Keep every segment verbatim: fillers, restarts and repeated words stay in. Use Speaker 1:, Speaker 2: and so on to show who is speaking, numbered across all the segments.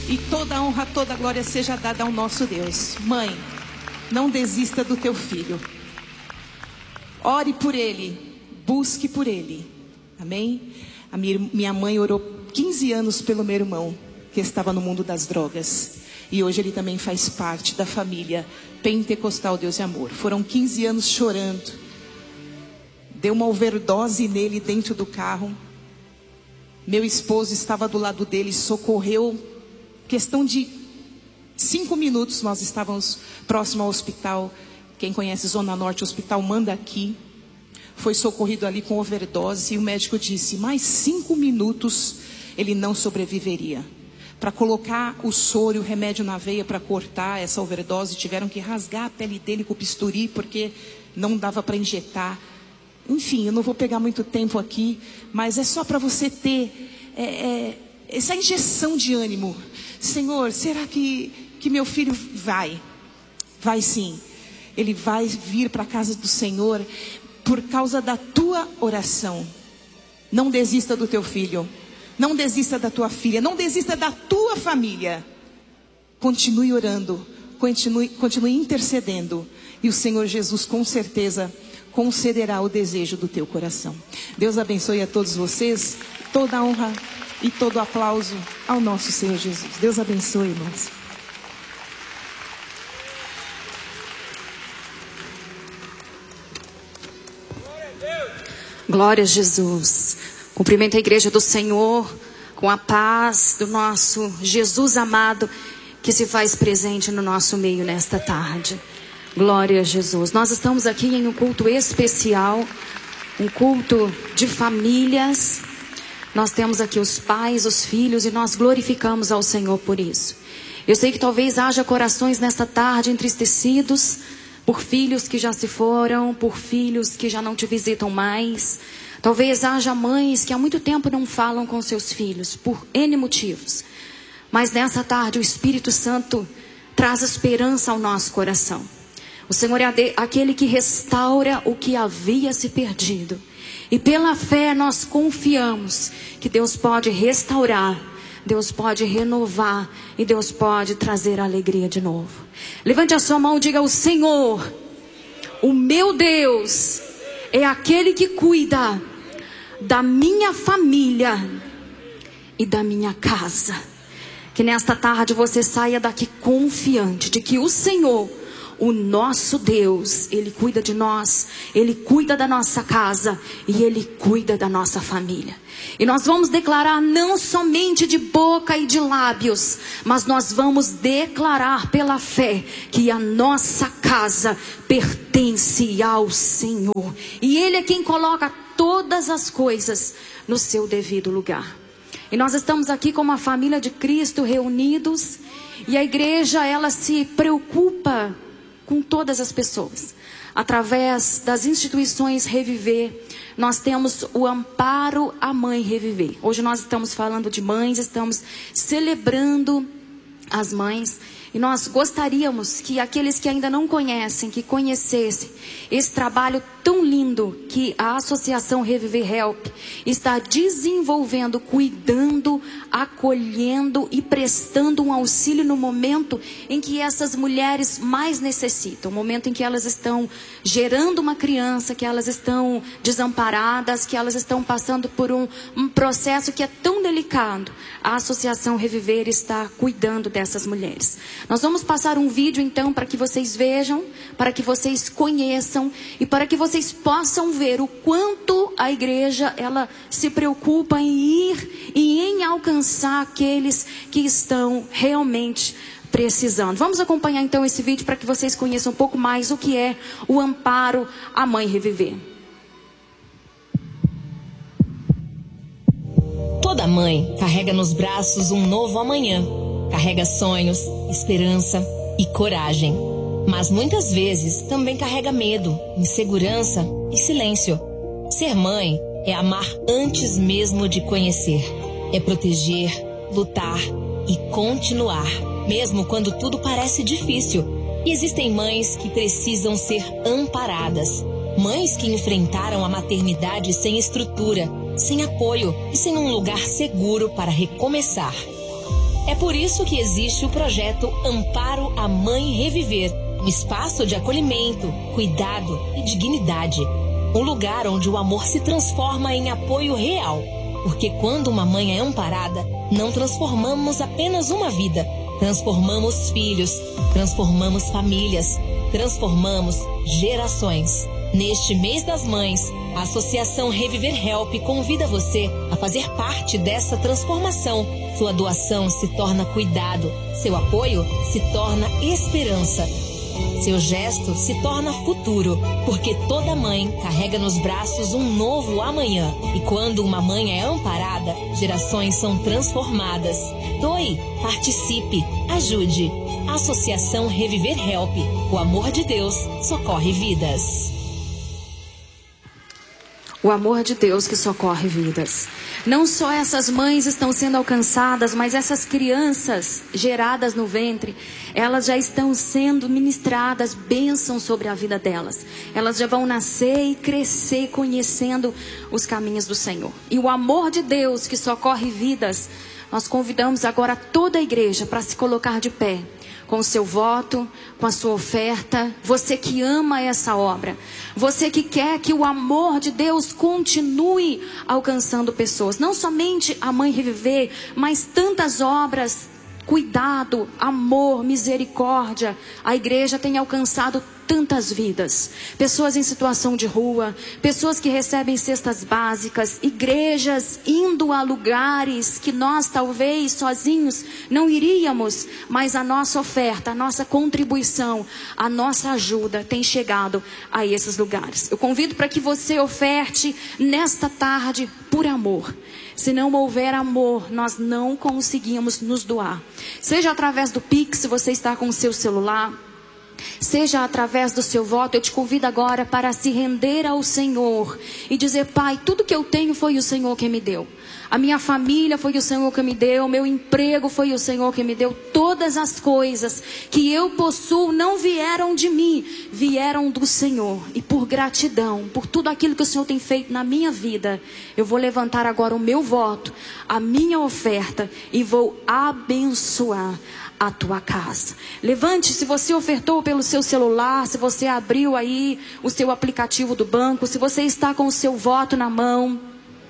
Speaker 1: E toda a honra, toda a glória seja dada ao nosso Deus. Mãe, não desista do teu filho. Ore por ele, busque por ele. Amém? A minha, minha mãe orou quinze anos pelo meu irmão, que estava no mundo das drogas. E hoje ele também faz parte da família Pentecostal Deus e Amor. Foram quinze anos chorando. Deu uma overdose nele dentro do carro. Meu esposo estava do lado dele, socorreu. Questão de cinco minutos, nós estávamos próximo ao hospital. Quem conhece Zona Norte, o hospital manda aqui. Foi socorrido ali com overdose. E o médico disse, mais cinco minutos ele não sobreviveria. Para colocar o soro e o remédio na veia para cortar essa overdose, tiveram que rasgar a pele dele com o bisturi, porque não dava para injetar. Enfim, eu não vou pegar muito tempo aqui, mas é só para você ter é, é, essa injeção de ânimo. Senhor, será que, que meu filho vai? Vai sim. Ele vai vir para a casa do Senhor por causa da tua oração. Não desista do teu filho. Não desista da tua filha. Não desista da tua família. Continue orando. Continue, continue intercedendo. E o Senhor Jesus com certeza concederá o desejo do teu coração. Deus abençoe a todos vocês. Toda a honra e todo o aplauso ao nosso Senhor Jesus. Deus abençoe, irmãos.
Speaker 2: Glória a Jesus. Cumprimento a igreja do Senhor com a paz do nosso Jesus amado, que se faz presente no nosso meio nesta tarde. Glória a Jesus. Nós estamos aqui em um culto especial, um culto de famílias. Nós temos aqui os pais, os filhos, e nós glorificamos ao Senhor por isso. Eu sei que talvez haja corações nesta tarde entristecidos por filhos que já se foram, por filhos que já não te visitam mais. Talvez haja mães que há muito tempo não falam com seus filhos, por N motivos. Mas nessa tarde o Espírito Santo traz esperança ao nosso coração. O Senhor é aquele que restaura o que havia se perdido. E pela fé nós confiamos que Deus pode restaurar, Deus pode renovar e Deus pode trazer alegria de novo. Levante a sua mão e diga: o Senhor, o meu Deus, é aquele que cuida da minha família e da minha casa. Que nesta tarde você saia daqui confiante de que o Senhor, o nosso Deus, Ele cuida de nós, Ele cuida da nossa casa e Ele cuida da nossa família. E nós vamos declarar não somente de boca e de lábios, mas nós vamos declarar pela fé que a nossa casa pertence ao Senhor. E Ele é quem coloca todas as coisas no seu devido lugar. E nós estamos aqui como a família de Cristo reunidos, e a igreja, ela se preocupa com todas as pessoas. Através das instituições Reviver, nós temos o amparo à mãe Reviver. Hoje nós estamos falando de mães, estamos celebrando as mães. E nós gostaríamos que aqueles que ainda não conhecem, que conhecessem esse trabalho tão lindo que a Associação Reviver Help está desenvolvendo, cuidando, acolhendo e prestando um auxílio no momento em que essas mulheres mais necessitam. O momento em que elas estão gerando uma criança, que elas estão desamparadas, que elas estão passando por um, um processo que é tão delicado. A Associação Reviver está cuidando dessas mulheres. Nós vamos passar um vídeo então para que vocês vejam, para que vocês conheçam e para que vocês possam ver o quanto a igreja, ela se preocupa em ir e em alcançar aqueles que estão realmente precisando. Vamos acompanhar então esse vídeo para que vocês conheçam um pouco mais o que é o amparo à mãe Reviver.
Speaker 3: Toda mãe carrega nos braços um novo amanhã. Carrega sonhos, esperança e coragem. Mas muitas vezes também carrega medo, insegurança e silêncio. Ser mãe é amar antes mesmo de conhecer. É proteger, lutar e continuar, mesmo quando tudo parece difícil. E existem mães que precisam ser amparadas. Mães que enfrentaram a maternidade sem estrutura, sem apoio e sem um lugar seguro para recomeçar. É por isso que existe o projeto Amparo à Mãe Reviver, um espaço de acolhimento, cuidado e dignidade. Um lugar onde o amor se transforma em apoio real. Porque quando uma mãe é amparada, não transformamos apenas uma vida, transformamos filhos, transformamos famílias, transformamos gerações. Neste mês das mães, a Associação Reviver Help convida você a fazer parte dessa transformação. Sua doação se torna cuidado, seu apoio se torna esperança. Seu gesto se torna futuro, porque toda mãe carrega nos braços um novo amanhã. E quando uma mãe é amparada, gerações são transformadas. Doe, participe, ajude. Associação Reviver Help. O amor de Deus socorre vidas.
Speaker 2: O amor de Deus que socorre vidas. Não só essas mães estão sendo alcançadas, mas essas crianças geradas no ventre, elas já estão sendo ministradas bênçãos sobre a vida delas. Elas já vão nascer e crescer conhecendo os caminhos do Senhor. E o amor de Deus que socorre vidas, nós convidamos agora toda a igreja para se colocar de pé. Com o seu voto, com a sua oferta. Você que ama essa obra. Você que quer que o amor de Deus continue alcançando pessoas. Não somente a Mãe Reviver, mas tantas obras. Cuidado, amor, misericórdia. A igreja tem alcançado tantas vidas. Pessoas em situação de rua, pessoas que recebem cestas básicas, igrejas indo a lugares que nós talvez sozinhos não iríamos, mas a nossa oferta, a nossa contribuição, a nossa ajuda tem chegado a esses lugares. Eu convido para que você oferte nesta tarde por amor. Se não houver amor, nós não conseguimos nos doar. Seja através do Pix, se você está com o seu celular, seja através do seu voto. Eu te convido agora para se render ao Senhor e dizer: Pai, tudo que eu tenho foi o Senhor que me deu. A minha família foi o Senhor que me deu. O meu emprego foi o Senhor que me deu. Todas as coisas que eu possuo não vieram de mim, vieram do Senhor. E por gratidão, por tudo aquilo que o Senhor tem feito na minha vida, eu vou levantar agora o meu voto, a minha oferta, e vou abençoar a tua casa. Levante, se você ofertou pelo seu celular, se você abriu aí o seu aplicativo do banco, se você está com o seu voto na mão,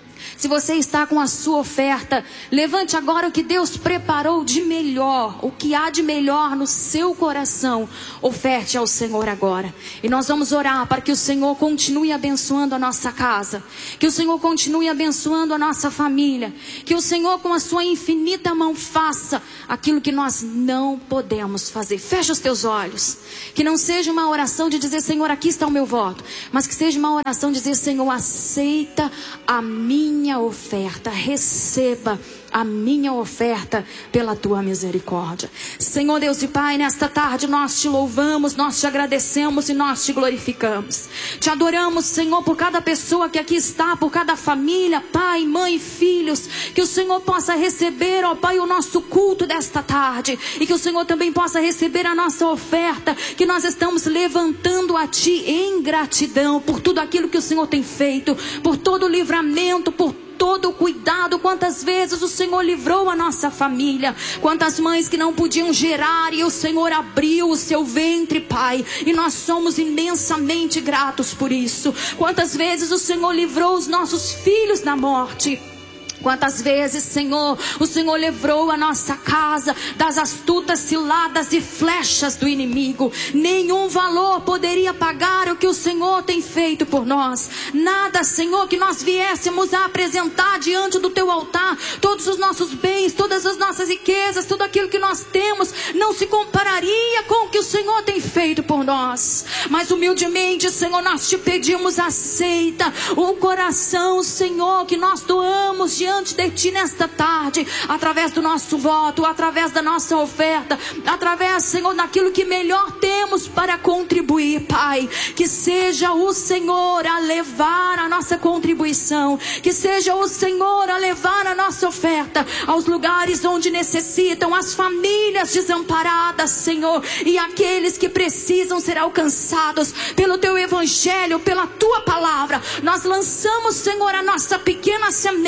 Speaker 2: se você está com a sua oferta, levante agora o que Deus preparou de melhor, o que há de melhor no seu coração. Oferte ao Senhor agora. E nós vamos orar para que o Senhor continue abençoando a nossa casa, que o Senhor continue abençoando a nossa família, que o Senhor com a sua infinita mão faça aquilo que nós não podemos fazer. Fecha os teus olhos. Que não seja uma oração de dizer: Senhor, aqui está o meu voto, mas que seja uma oração de dizer: Senhor, aceita a minha minha oferta, receba a minha oferta pela tua misericórdia. Senhor Deus e Pai, nesta tarde nós te louvamos, nós te agradecemos e nós te glorificamos. Te adoramos, Senhor, por cada pessoa que aqui está, por cada família, pai, mãe, filhos. Que o Senhor possa receber, ó Pai, o nosso culto desta tarde, e que o Senhor também possa receber a nossa oferta, que nós estamos levantando a Ti em gratidão por tudo aquilo que o Senhor tem feito, por todo o livramento, por todo o cuidado. Quantas vezes o Senhor livrou a nossa família, quantas mães que não podiam gerar e o Senhor abriu o seu ventre, Pai, e nós somos imensamente gratos por isso. Quantas vezes o Senhor livrou os nossos filhos da morte. Quantas vezes, Senhor, o Senhor livrou a nossa casa das astutas ciladas e flechas do inimigo. Nenhum valor poderia pagar o que o Senhor tem feito por nós. Nada, Senhor, que nós viéssemos a apresentar diante do Teu altar. Todos os nossos bens, todas as nossas riquezas, tudo aquilo que nós temos, não se compararia com o que o Senhor tem feito por nós. Mas humildemente, Senhor, nós te pedimos: aceita o coração, Senhor, que nós doamos diante diante de Ti nesta tarde, através do nosso voto, através da nossa oferta, através, Senhor, daquilo que melhor temos para contribuir, Pai. Que seja o Senhor a levar a nossa contribuição, que seja o Senhor a levar a nossa oferta aos lugares onde necessitam, as famílias desamparadas, Senhor, e aqueles que precisam ser alcançados pelo Teu Evangelho, pela Tua palavra. Nós lançamos, Senhor, a nossa pequena semente,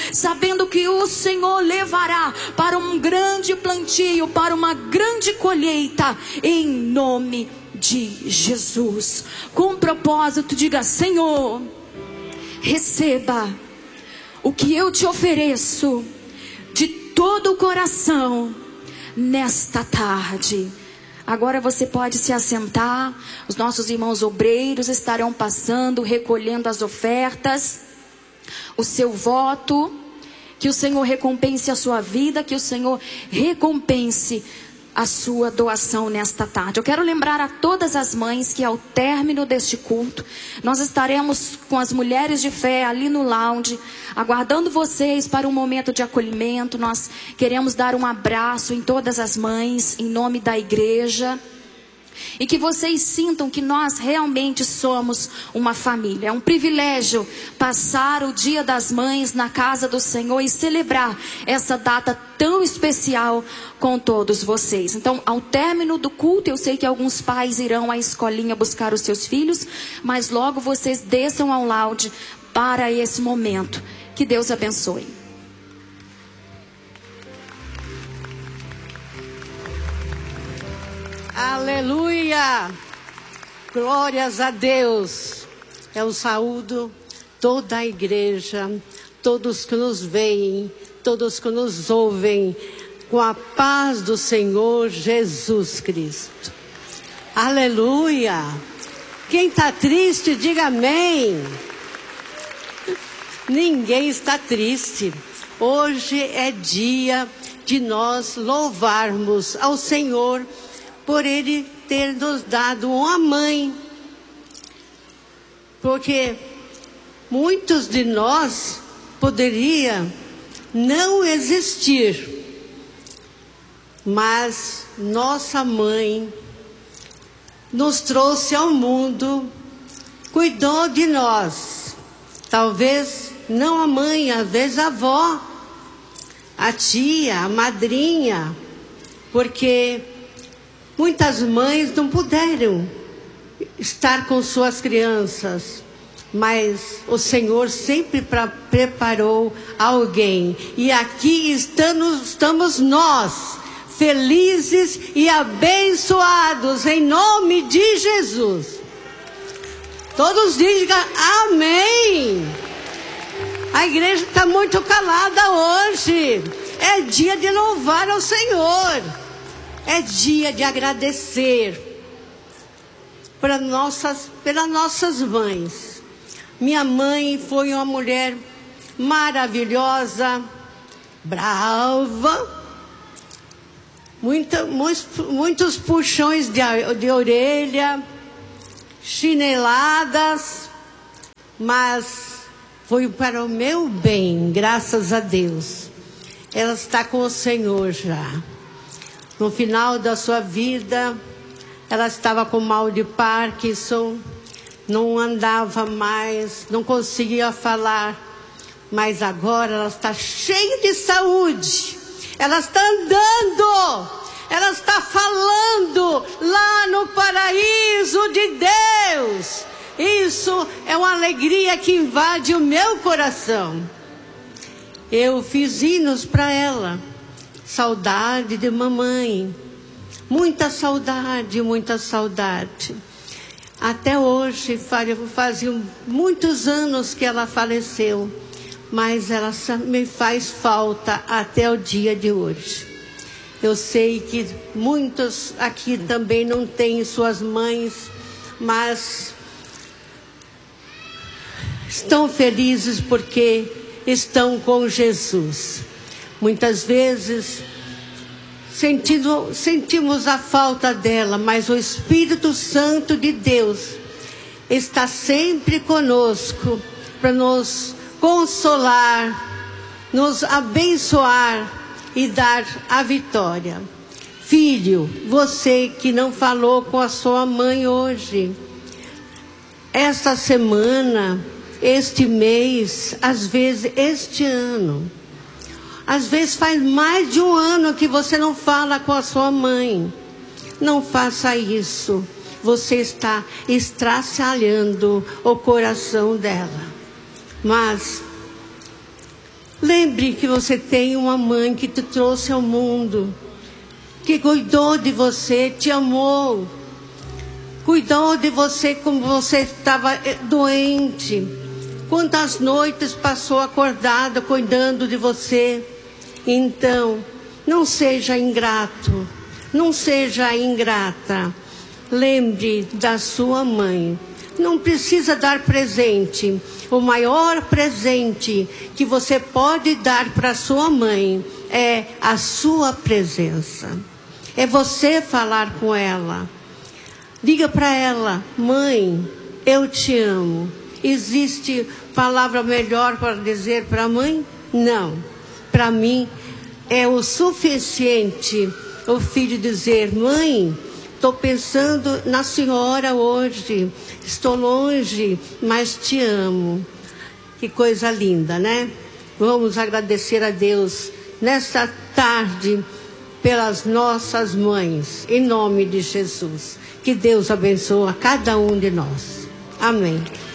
Speaker 2: sabendo que o Senhor levará para um grande plantio, para uma grande colheita, em nome de Jesus. Com propósito, diga: Senhor, receba o que eu te ofereço de todo o coração nesta tarde. Agora você pode se assentar. Os nossos irmãos obreiros estarão passando, recolhendo as ofertas, o seu voto. Que o Senhor recompense a sua vida, que o Senhor recompense a sua doação nesta tarde. Eu quero lembrar a todas as mães que ao término deste culto, nós estaremos com as mulheres de fé ali no lounge, aguardando vocês para um momento de acolhimento. Nós queremos dar um abraço em todas as mães, em nome da igreja. E que vocês sintam que nós realmente somos uma família. É um privilégio passar o Dia das Mães na casa do Senhor e celebrar essa data tão especial com todos vocês. Então, ao término do culto, eu sei que alguns pais irão à escolinha buscar os seus filhos, mas logo vocês desçam ao lounge para esse momento. Que Deus abençoe.
Speaker 4: Aleluia! Glórias a Deus! Eu saúdo toda a igreja, todos que nos veem, todos que nos ouvem, com a paz do Senhor Jesus Cristo. Aleluia! Quem está triste, diga amém. Ninguém está triste. Hoje é dia de nós louvarmos ao Senhor por Ele ter nos dado uma mãe. Porque muitos de nós poderiam não existir, mas nossa mãe nos trouxe ao mundo, cuidou de nós. Talvez não a mãe, às vezes a avó, a tia, a madrinha, porque muitas mães não puderam estar com suas crianças, mas o Senhor sempre pra, preparou alguém. E aqui estamos, estamos nós, felizes e abençoados, em nome de Jesus. Todos digam amém. A igreja está muito calada hoje. É dia de louvar ao Senhor. É dia de agradecer para nossas, pelas nossas mães. Minha mãe foi uma mulher maravilhosa, brava, muita, muitos, muitos puxões de, de orelha, chineladas, mas foi para o meu bem, graças a Deus. Ela está com o Senhor já. No final da sua vida, ela estava com mal de Parkinson, não andava mais, não conseguia falar, mas agora ela está cheia de saúde, ela está andando, ela está falando lá no paraíso de Deus. Isso é uma alegria que invade o meu coração. Eu fiz hinos para ela. Saudade de mamãe, muita saudade, muita saudade. Até hoje, faziam muitos anos que ela faleceu, mas ela me faz falta até o dia de hoje. Eu sei que muitos aqui também não têm suas mães, mas estão felizes porque estão com Jesus. Muitas vezes sentindo, sentimos a falta dela, mas o Espírito Santo de Deus está sempre conosco para nos consolar, nos abençoar e dar a vitória. Filho, você que não falou com a sua mãe hoje, esta semana, este mês, às vezes este ano, às vezes faz mais de um ano que você não fala com a sua mãe. Não faça isso. Você está estraçalhando o coração dela. Mas Lembre que você tem uma mãe que te trouxe ao mundo, que cuidou de você, te amou, cuidou de você como você estava doente. Quantas noites passou acordada cuidando de você. Então, não seja ingrato, não seja ingrata. Lembre da sua mãe. Não precisa dar presente. O maior presente que você pode dar para sua mãe é a sua presença. É você falar com ela. Diga para ela: mãe, eu te amo. Existe palavra melhor para dizer para a mãe? Não. Para mim é o suficiente o filho dizer: mãe, estou pensando na senhora hoje, estou longe, mas te amo. Que coisa linda, né? Vamos agradecer a Deus nesta tarde pelas nossas mães, em nome de Jesus. Que Deus abençoe a cada um de nós. Amém.